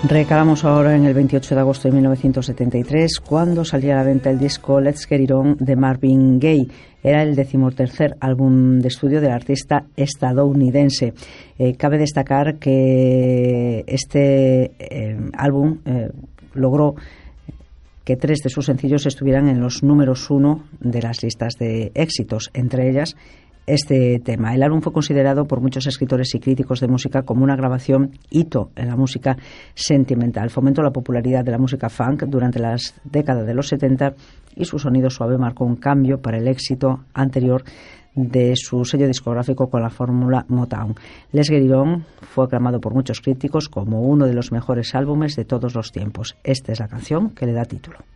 Recalamos ahora en el 28 de agosto de 1973, cuando salía a la venta el disco Let's Get It On de Marvin Gaye. Era el 13º álbum de estudio del artista estadounidense. Cabe destacar que este álbum logró que 3 de sus sencillos estuvieran en los números 1 de las listas de éxitos, entre ellas este tema. El álbum fue considerado por muchos escritores y críticos de música como una grabación hito en la música sentimental. Fomentó la popularidad de la música funk durante las décadas de los 70 y su sonido suave marcó un cambio para el éxito anterior de su sello discográfico con la fórmula Motown. Let's Get It On fue aclamado por muchos críticos como uno de los mejores álbumes de todos los tiempos. Esta es la canción que le da título.